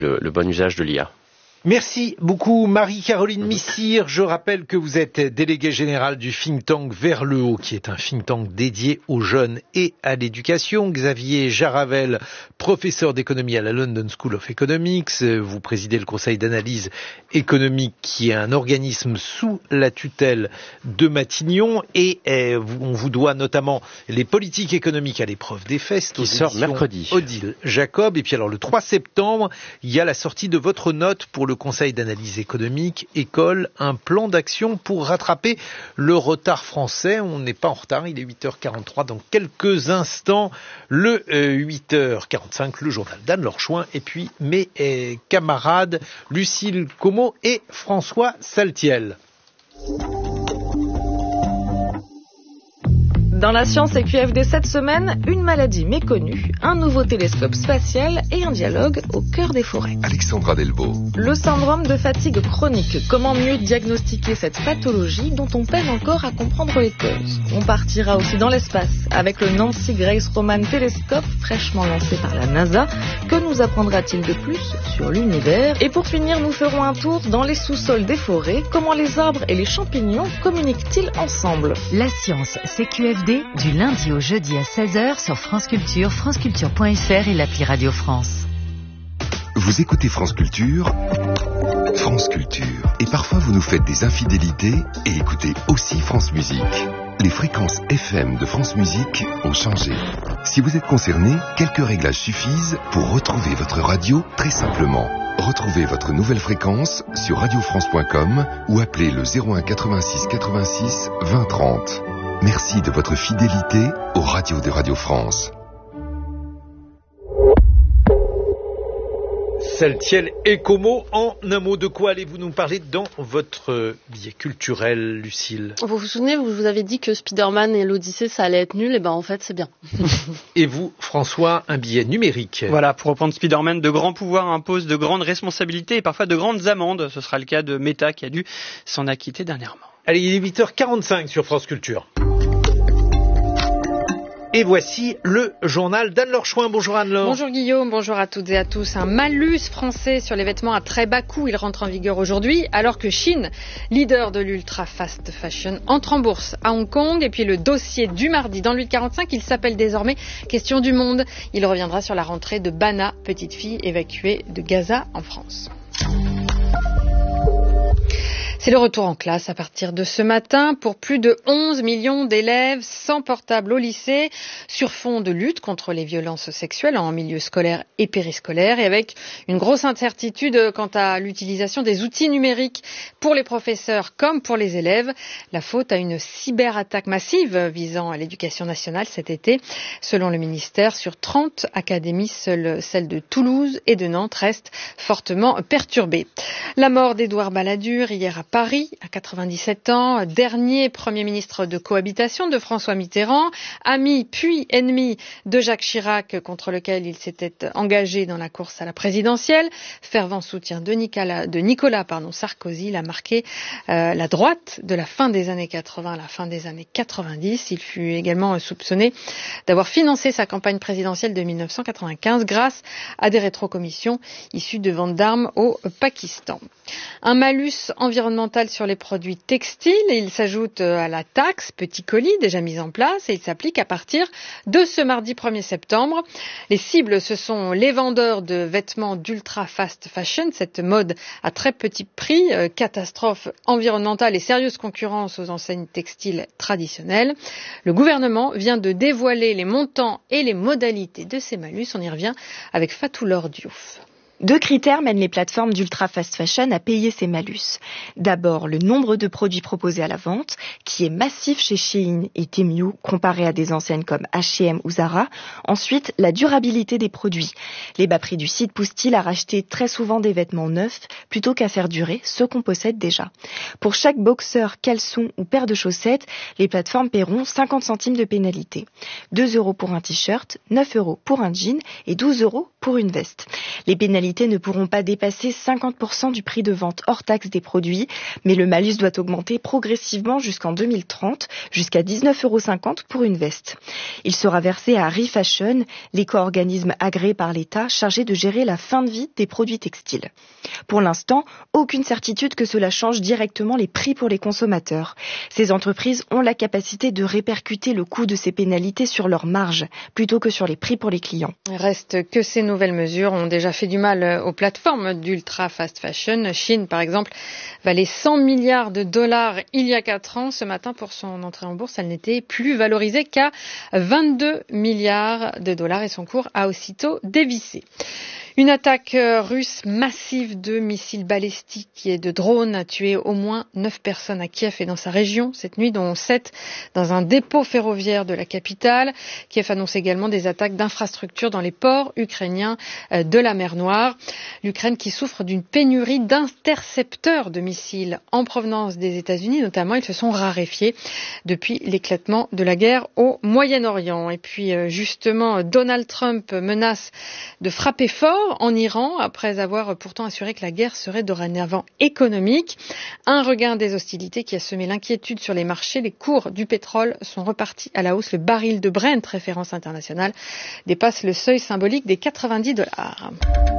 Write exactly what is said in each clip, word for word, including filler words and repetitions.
le, le bon usage de l'I A. Merci beaucoup Marie-Caroline Missire. Je rappelle que vous êtes déléguée générale du think tank Vers le haut, qui est un think tank dédié aux jeunes et à l'éducation. Xavier Jaravel, professeur d'économie à la London School of Economics. Vous présidez le conseil d'analyse économique, qui est un organisme sous la tutelle de Matignon. Et eh, on vous doit notamment les politiques économiques à l'épreuve des faits, qui sort mercredi. Odile Jacob. Et puis alors le trois septembre, il y a la sortie de votre note pour le le Conseil d'analyse économique, École, un plan d'action pour rattraper le retard français. On n'est pas en retard, il est huit heures quarante-trois. Dans quelques instants, le euh, huit heures quarante-cinq, le journal d'Anne Lorchouin, et puis mes euh, camarades Lucille Como et François Saltiel. Dans la science et Q F D cette semaine, une maladie méconnue, un nouveau télescope spatial et un dialogue au cœur des forêts. Alexandra Delvaux. Le syndrome de fatigue chronique. Comment mieux diagnostiquer cette pathologie dont on peine encore à comprendre les causes? On partira aussi dans l'espace avec le Nancy Grace Roman Telescope fraîchement lancé par la NASA. Que nous apprendra-t-il de plus sur l'univers? Et pour finir, nous ferons un tour dans les sous-sols des forêts. Comment les arbres et les champignons communiquent-ils ensemble? La science, c'est Q F D du lundi au jeudi à seize heures sur France Culture, franceculture point f r et l'appli Radio France. Vous écoutez France Culture, France Culture. Et parfois vous nous faites des infidélités et écoutez aussi France Musique. Les fréquences F M de France Musique ont changé. Si vous êtes concerné, quelques réglages suffisent pour retrouver votre radio très simplement. Retrouvez votre nouvelle fréquence sur radio france point com ou appelez le zéro un quatre-vingt-six quatre-vingt-six vingt trente. Merci de votre fidélité aux radios de Radio France. Saltiel et Como, en un mot, de quoi allez-vous nous parler dans votre billet culturel, Lucille? Vous vous souvenez, vous vous avez dit que Spider-Man et l'Odyssée, ça allait être nul, et ben en fait, c'est bien. Et vous, François, un billet numérique? Voilà, pour reprendre Spider-Man, de grands pouvoirs imposent de grandes responsabilités et parfois de grandes amendes. Ce sera le cas de Meta qui a dû s'en acquitter dernièrement. Allez, il est huit heures quarante-cinq sur France Culture. Et voici le journal d'Anne Lorchouin. Bonjour Anne-Laure. Bonjour Guillaume, bonjour à toutes et à tous. Un malus français sur les vêtements à très bas coût, il rentre en vigueur aujourd'hui, alors que Chine, leader de l'ultra fast fashion, entre en bourse à Hong Kong. Et puis le dossier du mardi dans l'huit quarante-cinq, il s'appelle désormais Question du monde. Il reviendra sur la rentrée de Bana, petite fille évacuée de Gaza en France. C'est le retour en classe à partir de ce matin pour plus de onze millions d'élèves sans portable au lycée, sur fond de lutte contre les violences sexuelles en milieu scolaire et périscolaire, et avec une grosse incertitude quant à l'utilisation des outils numériques pour les professeurs comme pour les élèves. La faute à une cyberattaque massive visant à l'éducation nationale cet été. Selon le ministère, sur trente académies, seule celle de Toulouse et de Nantes reste fortement perturbée. La mort d'Édouard Balladur hier à Paris, à quatre-vingt-dix-sept ans, dernier Premier ministre de cohabitation de François Mitterrand, ami puis ennemi de Jacques Chirac, contre lequel il s'était engagé dans la course à la présidentielle. Fervent soutien de Nicolas, de Nicolas pardon, Sarkozy, l'a marqué euh, la droite de la fin des années quatre-vingts à la fin des années quatre-vingt-dix. Il fut également soupçonné d'avoir financé sa campagne présidentielle de dix-neuf cent quatre-vingt-quinze grâce à des rétrocommissions issues de ventes d'armes au Pakistan. Un malus environnemental sur les produits textiles. Il s'ajoute à la taxe petit colis déjà mise en place et il s'applique à partir de ce mardi premier septembre. Les cibles, ce sont les vendeurs de vêtements d'ultra fast fashion, cette mode à très petit prix, euh, catastrophe environnementale et sérieuse concurrence aux enseignes textiles traditionnelles. Le gouvernement vient de dévoiler les montants et les modalités de ces malus. On y revient avec Fatou Laure Diouf. Deux critères mènent les plateformes d'ultra fast fashion à payer ces malus. D'abord, le nombre de produits proposés à la vente, qui est massif chez Shein et Temu, comparé à des enseignes comme H et M ou Zara. Ensuite, la durabilité des produits. Les bas prix du site poussent-ils à racheter très souvent des vêtements neufs, plutôt qu'à faire durer ceux qu'on possède déjà. Pour chaque boxeur, caleçon ou paire de chaussettes, les plateformes paieront cinquante centimes de pénalité. deux euros pour un t-shirt, neuf euros pour un jean et douze euros pour une veste. Les pénalités pénalités ne pourront pas dépasser cinquante pour cent du prix de vente hors taxe des produits, mais le malus doit augmenter progressivement jusqu'en deux mille trente, jusqu'à dix-neuf euros cinquante pour une veste. Il sera versé à Refashion, l'éco-organisme agréé par l'État chargé de gérer la fin de vie des produits textiles. Pour l'instant, aucune certitude que cela change directement les prix pour les consommateurs. Ces entreprises ont la capacité de répercuter le coût de ces pénalités sur leurs marges, plutôt que sur les prix pour les clients. Reste que ces nouvelles mesures ont déjà fait du mal aux plateformes d'ultra fast fashion. Chine, par exemple, valait cent milliards de dollars il y a quatre ans. Ce matin, pour son entrée en bourse, elle n'était plus valorisée qu'à vingt-deux milliards de dollars et son cours a aussitôt dévissé. Une attaque russe massive de missiles balistiques et de drones a tué au moins neuf personnes à Kiev et dans sa région cette nuit, dont sept dans un dépôt ferroviaire de la capitale. Kiev annonce également des attaques d'infrastructures dans les ports ukrainiens de la mer Noire. L'Ukraine qui souffre d'une pénurie d'intercepteurs de missiles en provenance des États-Unis, notamment. Ils se sont raréfiés depuis l'éclatement de la guerre au Moyen-Orient. Et puis justement, Donald Trump menace de frapper fort en Iran, après avoir pourtant assuré que la guerre serait dorénavant économique. Un regain des hostilités qui a semé l'inquiétude sur les marchés. Les cours du pétrole sont repartis à la hausse. Le baril de Brent, référence internationale, dépasse le seuil symbolique des quatre-vingt-dix dollars.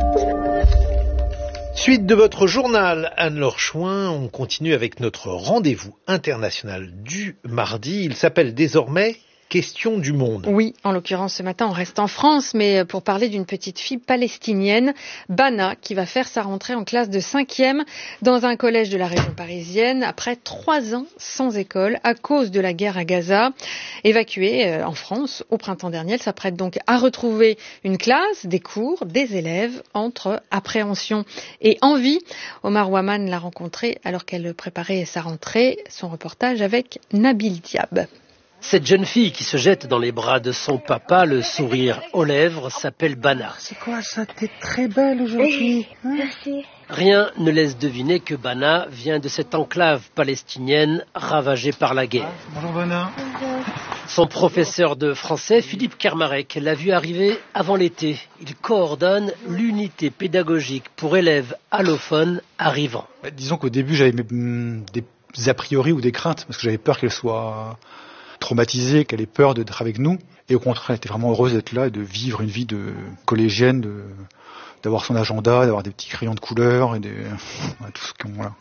Suite de votre journal, Anne-Laure Chouin. On continue avec notre rendez-vous international du mardi. Il s'appelle désormais Question du monde. Oui, en l'occurrence ce matin on reste en France, mais pour parler d'une petite fille palestinienne, Bana, qui va faire sa rentrée en classe de cinquième dans un collège de la région parisienne après trois ans sans école à cause de la guerre à Gaza. Évacuée en France au printemps dernier, elle s'apprête donc à retrouver une classe, des cours, des élèves entre appréhension et envie. Omar Waman l'a rencontrée alors qu'elle préparait sa rentrée. Son reportage avec Nabil Diab. Cette jeune fille qui se jette dans les bras de son papa, le sourire aux lèvres, s'appelle Bana. C'est quoi ça? T'es très belle aujourd'hui. Hein? Merci. Rien ne laisse deviner que Bana vient de cette enclave palestinienne ravagée par la guerre. Bonjour Bana. Bonjour. Son professeur de français, Philippe Kermarek, l'a vu arriver avant l'été. Il coordonne l'unité pédagogique pour élèves allophones arrivants. Bah, disons qu'au début, j'avais des a priori ou des craintes, parce que j'avais peur qu'elle soit traumatisée, qu'elle ait peur d'être avec nous. Et au contraire, elle était vraiment heureuse d'être là et de vivre une vie de collégienne, de, d'avoir son agenda, d'avoir des petits crayons de couleur et des, ouais, tout ce qu'on, voilà.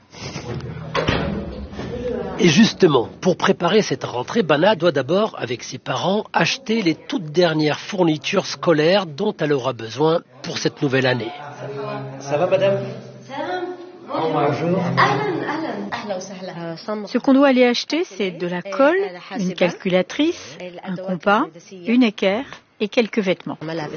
Et justement, pour préparer cette rentrée, Bana doit d'abord, avec ses parents, acheter les toutes dernières fournitures scolaires dont elle aura besoin pour cette nouvelle année. Ça va, madame? Bonjour. Ce qu'on doit aller acheter, c'est de la colle, une calculatrice, un compas, une équerre et quelques vêtements.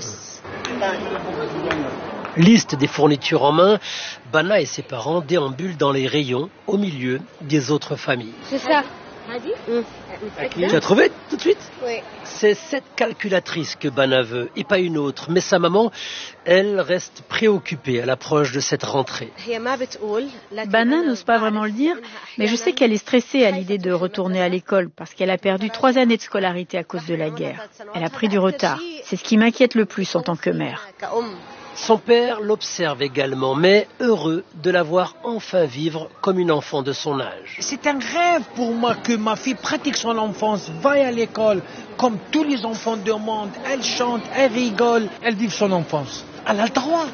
Liste des fournitures en main, Bana et ses parents déambulent dans les rayons, au milieu des autres familles. C'est ça. Tu as trouvé tout de suite? Oui. C'est cette calculatrice que Bana veut, et pas une autre. Mais sa maman, elle, reste préoccupée à l'approche de cette rentrée. Bana n'ose pas vraiment le dire, mais je sais qu'elle est stressée à l'idée de retourner à l'école parce qu'elle a perdu trois années de scolarité à cause de la guerre. Elle a pris du retard. C'est ce qui m'inquiète le plus en tant que mère. Son père l'observe également, mais heureux de la voir enfin vivre comme une enfant de son âge. C'est un rêve pour moi que ma fille pratique son enfance, vaille à l'école, comme tous les enfants du monde. Elle chante, elle rigole, elle vit son enfance. Elle a le droit.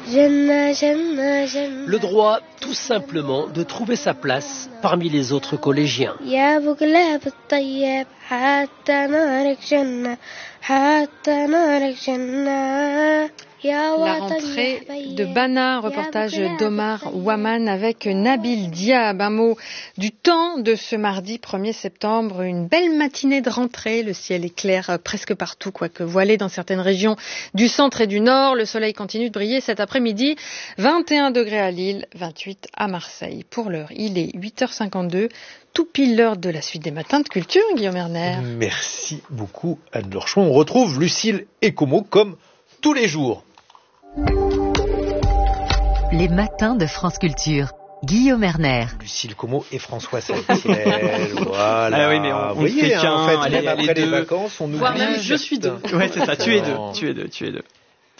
Le droit, tout simplement, de trouver sa place parmi les autres collégiens. La rentrée de Bana, reportage d'Omar Waman avec Nabil Diab. Un mot du temps de ce mardi premier septembre, une belle matinée de rentrée. Le ciel est clair presque partout, quoique voilé dans certaines régions du centre et du nord. Le soleil continue de briller cet après-midi. vingt et un degrés à Lille, vingt-huit à Marseille. Pour l'heure, il est huit heures cinquante-deux. Tout pile l'heure de la suite des matins de culture, Guillaume Erner. Merci beaucoup, Anne-Laure Chouin. On retrouve Lucille Ecomo comme tous les jours. Les matins de France Culture. Guillaume Erner. Lucille Como et François Saltiel. Voilà. Ah oui, mais on, Vous voyez, hein, en fait, allez, même après les, les vacances, on oublie. Voire même je suis deux. Ouais, c'est ça. Tu es deux. Tu es deux. Tu es deux.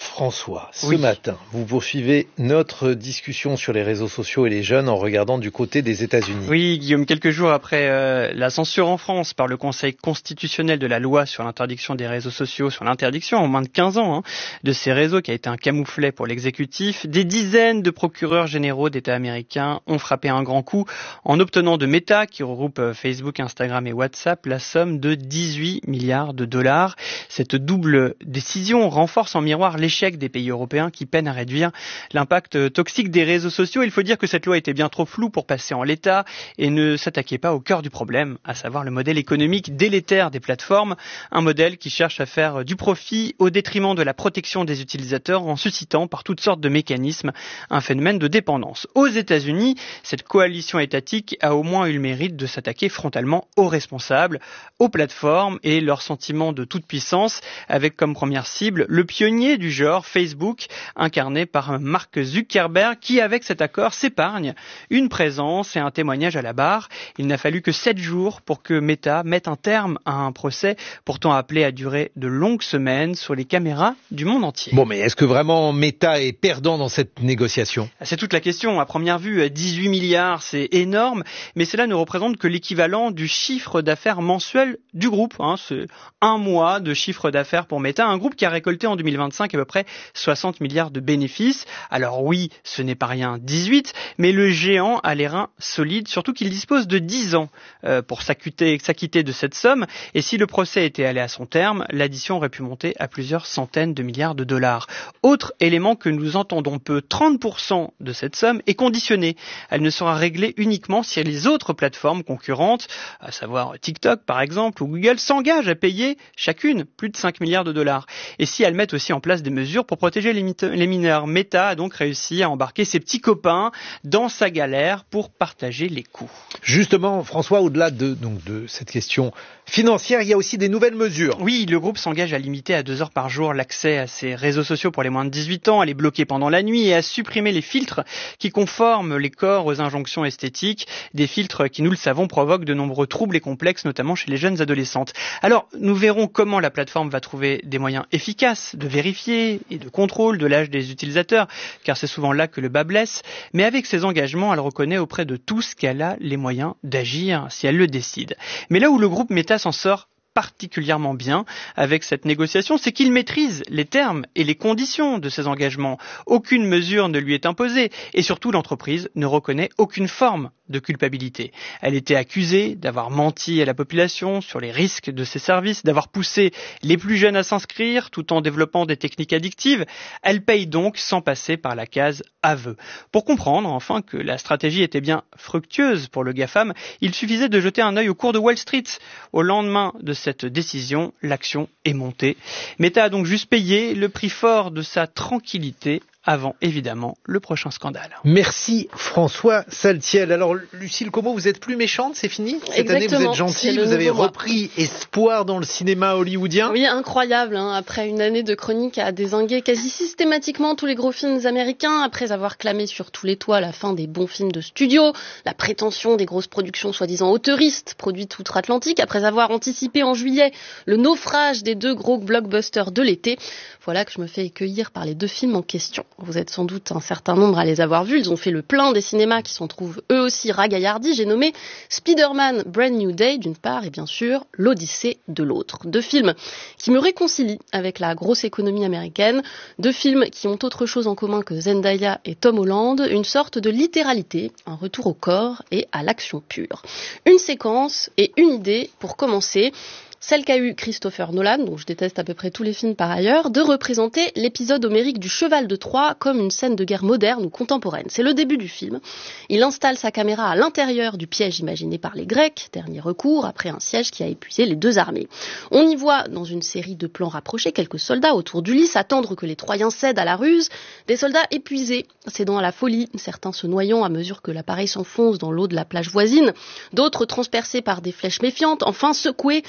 François, ce oui. matin, vous poursuivez notre discussion sur les réseaux sociaux et les jeunes en regardant du côté des États-Unis. Oui, Guillaume, quelques jours après euh, la censure en France par le Conseil constitutionnel de la loi sur l'interdiction des réseaux sociaux, sur l'interdiction en moins de quinze ans hein, de ces réseaux qui a été un camouflet pour l'exécutif, des dizaines de procureurs généraux d'États américains ont frappé un grand coup en obtenant de Meta, qui regroupe Facebook, Instagram et WhatsApp, la somme de dix-huit milliards de dollars. Cette double décision renforce en miroir les l'échec des pays européens qui peinent à réduire l'impact toxique des réseaux sociaux. Il faut dire que cette loi était bien trop floue pour passer en l'état et ne s'attaquait pas au cœur du problème, à savoir le modèle économique délétère des plateformes, un modèle qui cherche à faire du profit au détriment de la protection des utilisateurs en suscitant par toutes sortes de mécanismes un phénomène de dépendance. Aux États-Unis, cette coalition étatique a au moins eu le mérite de s'attaquer frontalement aux responsables, aux plateformes et leur sentiment de toute puissance, avec comme première cible le pionnier du genre Facebook, incarné par Mark Zuckerberg, qui avec cet accord s'épargne une présence et un témoignage à la barre. Il n'a fallu que sept jours pour que Meta mette un terme à un procès pourtant appelé à durer de longues semaines sur les caméras du monde entier. Bon, mais est-ce que vraiment Meta est perdant dans cette négociation ? C'est toute la question. À première vue, dix-huit milliards, c'est énorme, mais cela ne représente que l'équivalent du chiffre d'affaires mensuel du groupe. Hein. C'est un mois de chiffre d'affaires pour Meta, un groupe qui a récolté en deux mille vingt-cinq à peu près soixante milliards de bénéfices. Alors oui, ce n'est pas rien, dix-huit, mais le géant a les reins solides, surtout qu'il dispose de dix ans euh, pour s'acquitter, s'acquitter de cette somme. Et si le procès était allé à son terme, l'addition aurait pu monter à plusieurs centaines de milliards de dollars. Autre élément que nous entendons peu, trente pour cent de cette somme est conditionnée. Elle ne sera réglée uniquement si les autres plateformes concurrentes, à savoir TikTok par exemple ou Google, s'engagent à payer chacune plus de cinq milliards de dollars. Et si elles mettent aussi en place des mesures pour protéger les, mit- les mineurs. Meta a donc réussi à embarquer ses petits copains dans sa galère pour partager les coûts. Justement, François, au-delà de, donc, de cette question financière, il y a aussi des nouvelles mesures. Oui, le groupe s'engage à limiter à deux heures par jour l'accès à ses réseaux sociaux pour les moins de dix-huit ans, à les bloquer pendant la nuit et à supprimer les filtres qui conforment les corps aux injonctions esthétiques, des filtres qui, nous le savons, provoquent de nombreux troubles et complexes, notamment chez les jeunes adolescentes. Alors, nous verrons comment la plateforme va trouver des moyens efficaces de vérifier et de contrôle de l'âge des utilisateurs, car c'est souvent là que le bât blesse. Mais avec ses engagements, elle reconnaît auprès de tous qu'elle a les moyens d'agir si elle le décide. Mais là où le groupe Meta s'en sort particulièrement bien avec cette négociation, c'est qu'il maîtrise les termes et les conditions de ses engagements. Aucune mesure ne lui est imposée et surtout l'entreprise ne reconnaît aucune forme de culpabilité. Elle était accusée d'avoir menti à la population sur les risques de ses services, d'avoir poussé les plus jeunes à s'inscrire tout en développant des techniques addictives. Elle paye donc sans passer par la case aveu. Pour comprendre enfin que la stratégie était bien fructueuse pour le GAFAM, il suffisait de jeter un œil au cours de Wall Street. Au lendemain de cette décision, l'action est montée. Meta a donc juste payé le prix fort de sa tranquillité avant, évidemment, le prochain scandale. Merci François Saltiel. Alors Lucille Como, vous êtes plus méchante, c'est fini ? Cette Exactement. année vous êtes gentille, vous avez repris mois. espoir dans le cinéma hollywoodien. Oui, incroyable, hein, après une année de chronique à dézinguer quasi systématiquement tous les gros films américains, après avoir clamé sur tous les toits la fin des bons films de studio, la prétention des grosses productions soi-disant auteuristes produites outre-Atlantique, après avoir anticipé en juillet le naufrage des deux gros blockbusters de l'été, voilà que je me fais accueillir par les deux films en question. Vous êtes sans doute un certain nombre à les avoir vus. Ils ont fait le plein des cinémas qui s'en trouvent eux aussi ragaillardis. J'ai nommé Spider-Man Brand New Day d'une part et bien sûr l'Odyssée de l'autre. Deux films qui me réconcilient avec la grosse économie américaine. Deux films qui ont autre chose en commun que Zendaya et Tom Holland. Une sorte de littéralité, un retour au corps et à l'action pure. Une séquence et une idée pour commencer. Celle qu'a eu Christopher Nolan, dont je déteste à peu près tous les films par ailleurs, de représenter l'épisode homérique du Cheval de Troie comme une scène de guerre moderne ou contemporaine. C'est le début du film. Il installe sa caméra à l'intérieur du piège imaginé par les Grecs, dernier recours, après un siège qui a épuisé les deux armées. On y voit, dans une série de plans rapprochés, quelques soldats autour d'Ulysse attendre que les Troyens cèdent à la ruse, des soldats épuisés, cédant à la folie, certains se noyant à mesure que l'appareil s'enfonce dans l'eau de la plage voisine, d'autres transpercés par des flèches méfiantes, enfin secoués par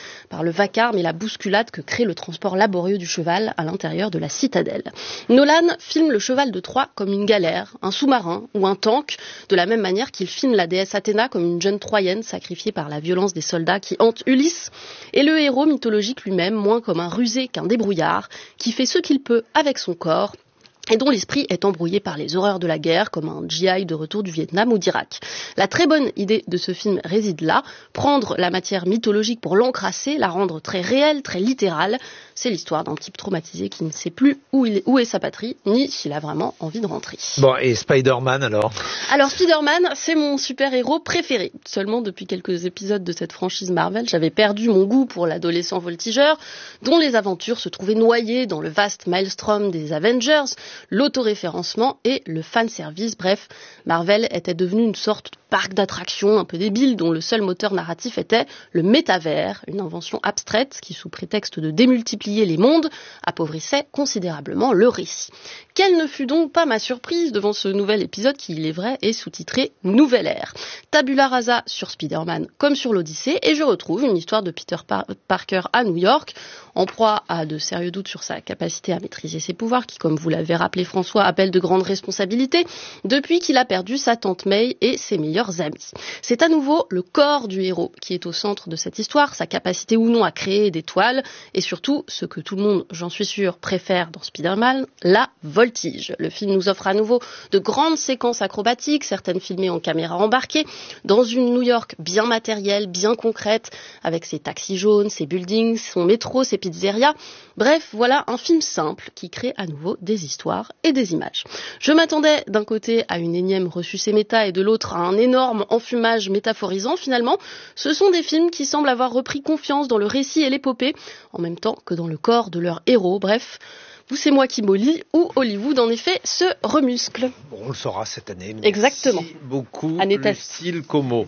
par le vacarme et la bousculade que crée le transport laborieux du cheval à l'intérieur de la citadelle. Nolan filme le cheval de Troie comme une galère, un sous-marin ou un tank, de la même manière qu'il filme la déesse Athéna comme une jeune Troyenne sacrifiée par la violence des soldats qui hantent Ulysse, et le héros mythologique lui-même moins comme un rusé qu'un débrouillard, qui fait ce qu'il peut avec son corps, et dont l'esprit est embrouillé par les horreurs de la guerre, comme un G I de retour du Vietnam ou d'Irak. La très bonne idée de ce film réside là, prendre la matière mythologique pour l'encrasser, la rendre très réelle, très littérale. C'est l'histoire d'un type traumatisé qui ne sait plus où, il est, où est sa patrie, ni s'il a vraiment envie de rentrer. Bon, et Spider-Man alors ? Alors Spider-Man, c'est mon super-héros préféré. Seulement depuis quelques épisodes de cette franchise Marvel, j'avais perdu mon goût pour l'adolescent voltigeur, dont les aventures se trouvaient noyées dans le vaste maelstrom des Avengers, l'autoréférencement et le fanservice. Bref, Marvel était devenu une sorte de parc d'attractions un peu débile dont le seul moteur narratif était le métavers, une invention abstraite qui, sous prétexte de démultiplier les mondes, appauvrissait considérablement le récit. Quelle ne fut donc pas ma surprise devant ce nouvel épisode qui, il est vrai, est sous-titré « Nouvelle ère ». Tabula rasa sur Spider-Man comme sur l'Odyssée, et je retrouve une histoire de Peter Par- Parker à New York, en proie à de sérieux doutes sur sa capacité à maîtriser ses pouvoirs, qui, comme vous l'avez rappelé François, appelle de grandes responsabilités, depuis qu'il a perdu sa tante May et ses meilleurs amis. C'est à nouveau le corps du héros qui est au centre de cette histoire, sa capacité ou non à créer des toiles, et surtout, ce que tout le monde, j'en suis sûr, préfère dans Spider-Man, la voltige. Le film nous offre à nouveau de grandes séquences acrobatiques, certaines filmées en caméra embarquée, dans une New York bien matérielle, bien concrète, avec ses taxis jaunes, ses buildings, son métro, ses pizzerias. Bref, voilà un film simple qui crée à nouveau des histoires et des images. Je m'attendais d'un côté à une énième ressucée méta et de l'autre à un énorme enfumage métaphorisant. Finalement, ce sont des films qui semblent avoir repris confiance dans le récit et l'épopée, en même temps que dans le corps de leurs héros. Bref, ou c'est moi qui mollis, ou Hollywood en effet se remuscle. Bon, on le saura cette année. Merci Exactement. beaucoup, Année Lucille Como.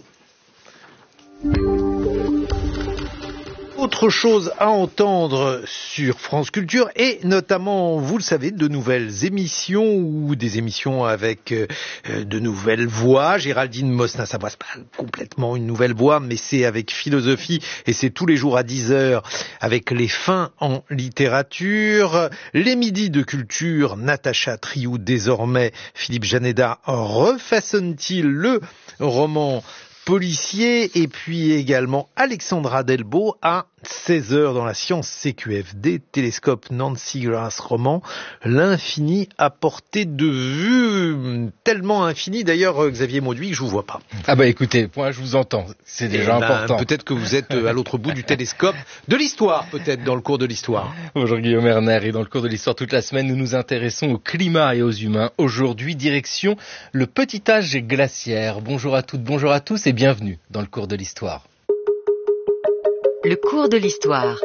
Autre chose à entendre sur France Culture et notamment, vous le savez, de nouvelles émissions ou des émissions avec euh, de nouvelles voix. Géraldine Mosna, ça passe pas complètement une nouvelle voix, mais c'est avec philosophie et c'est tous les jours à dix heures avec les fins en littérature. Les midis de culture, Natacha Triou, désormais Philippe Janeda refaçonne-t-il le roman policier, et puis également Alexandra Delbo à seize heures dans la science C Q F D, Télescope Nancy Grace roman, l'infini à portée de vue, tellement infini d'ailleurs Xavier Mauduit que je vous vois pas. Ah bah écoutez, moi je vous entends, c'est déjà ben, important. Peut-être que vous êtes à l'autre bout du télescope de l'histoire, peut-être dans le cours de l'histoire. Bonjour Guillaume Erner, et dans le cours de l'histoire toute la semaine, nous nous intéressons au climat et aux humains. Aujourd'hui, direction le petit âge glaciaire. Bonjour à toutes, bonjour à tous et bienvenue dans le cours de l'histoire. Le cours de l'histoire.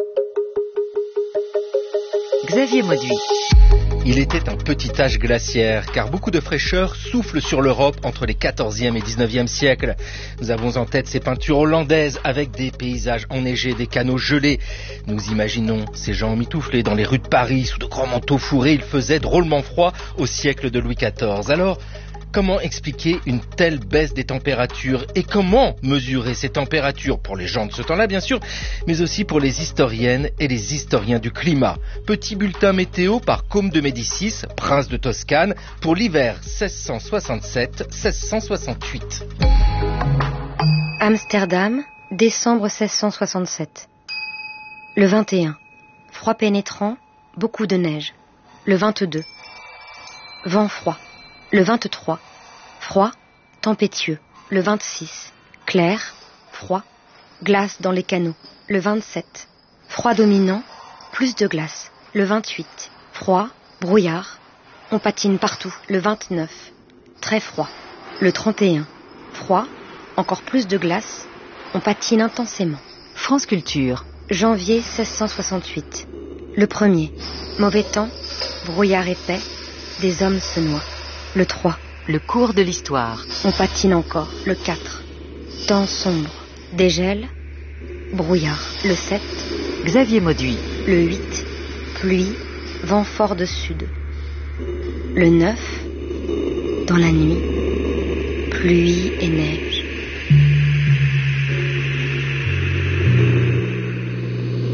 Xavier Mauduit. Il était un petit âge glaciaire, car beaucoup de fraîcheur souffle sur l'Europe entre les quatorzième et dix-neuvième siècles. Nous avons en tête ces peintures hollandaises avec des paysages enneigés, des canaux gelés. Nous imaginons ces gens mitouflés dans les rues de Paris, sous de grands manteaux fourrés. Il faisait drôlement froid au siècle de Louis quatorze. Alors, comment expliquer une telle baisse des températures et comment mesurer ces températures pour les gens de ce temps-là, bien sûr, mais aussi pour les historiennes et les historiens du climat. Petit bulletin météo par Côme de Médicis, prince de Toscane, pour l'hiver seize cent soixante-sept seize cent soixante-huit. Amsterdam, décembre seize cent soixante-sept. Le vingt et un, froid pénétrant, beaucoup de neige. Le vingt-deux, vent froid. Le vingt-trois, froid, tempétueux. Le vingt-six, clair, froid, glace dans les canaux. Le vingt-sept, froid dominant, plus de glace. Le vingt-huit, froid, brouillard, on patine partout. Le vingt-neuf, très froid. Le trente et un, froid, encore plus de glace, on patine intensément. France Culture. Janvier seize cent soixante-huit. Le premier, mauvais temps, brouillard épais, des hommes se noient. Le trois, le cours de l'histoire. On patine encore. Le quatre, temps sombre, dégel, brouillard. Le sept, Xavier Mauduit. Le huit, pluie, vent fort de sud. Le neuf, dans la nuit, pluie et neige.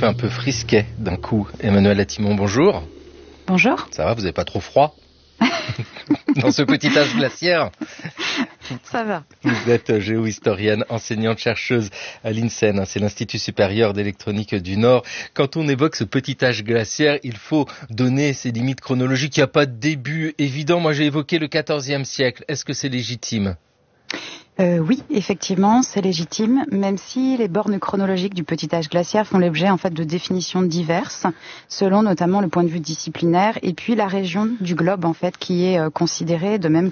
fait un peu frisquet d'un coup. Emmanuel Latimon, bonjour. Bonjour. Ça va, vous n'avez pas trop froid dans ce petit âge glaciaire? Ça va. Vous êtes géohistorienne, enseignante-chercheuse à l'INSEN, c'est l'Institut supérieur d'électronique du Nord. Quand on évoque ce petit âge glaciaire, il faut donner ses limites chronologiques. Il n'y a pas de début évident. Moi, j'ai évoqué le quatorzième siècle. Est-ce que c'est légitime ? Euh, oui, effectivement, c'est légitime, même si les bornes chronologiques du petit âge glaciaire font l'objet en fait de définitions diverses, selon notamment le point de vue disciplinaire et puis la région du globe en fait qui est euh, considérée, de même